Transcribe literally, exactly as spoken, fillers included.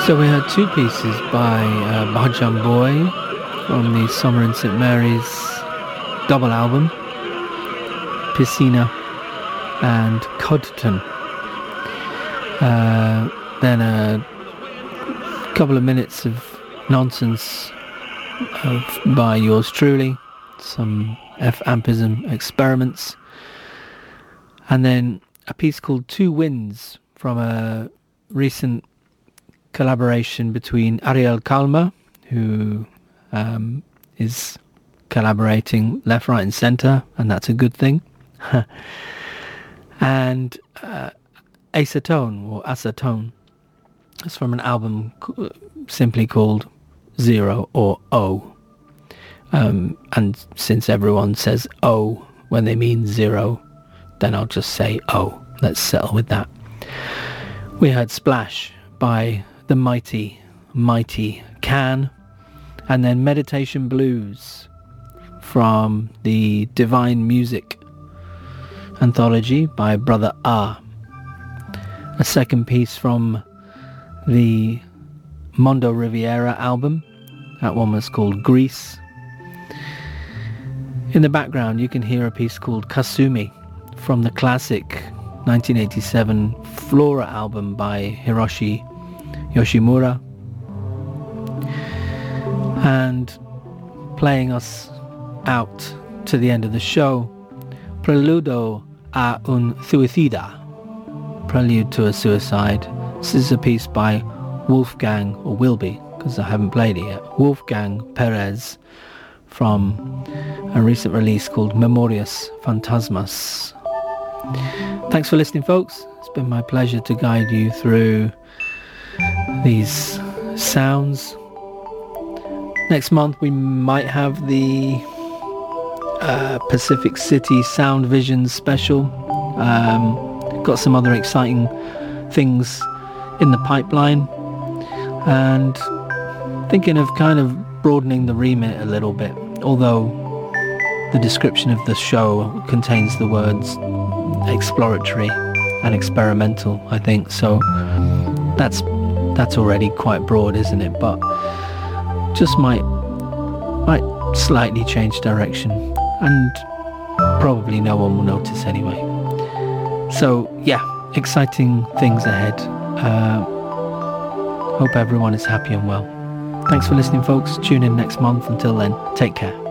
So we had two pieces by uh, Bhajan Boy from the Summer in Saint Mary's double album, Piscina and Codton. Uh, then a couple of minutes of nonsense of, by yours truly, some F-ampism experiments, and then a piece called Two Winds from a recent collaboration between Ariel Kalma, who um, is collaborating left, right and centre, and that's a good thing, and uh, Acetone, or Acetone. It's from an album c- simply called Zero or O. Um, and since everyone says O when they mean zero, then I'll just say O. Let's settle with that. We heard Splash by the mighty, mighty Can, and then Meditation Blues from the Divine Music anthology by Brother Ah. A second piece from the Mondo Riviera album. That one was called Grease. In the background you can hear a piece called Kasumi from the classic nineteen eighty-seven Flora album by Hiroshi Yoshimura. And playing us out to the end of the show, Preludo a un suicida, Prelude to a Suicide. This is a piece by Wolfgang, or will be, because I haven't played it yet, Wolfgang Perez, from a recent release called Memorias Fantasmas. Thanks for listening, folks. It's been my pleasure to guide you through these sounds. Next month we might have the uh, Pacific City Sound Visions special. Um, got some other exciting things in the pipeline, and thinking of kind of broadening the remit a little bit, although the description of the show contains the words exploratory and experimental, I think, so that's that's already quite broad, isn't it? But just might might slightly change direction, and probably no one will notice anyway. So yeah, exciting things ahead. Uh, hope everyone is happy and well. Thanks for listening, folks. Tune in next month. Until then, take care.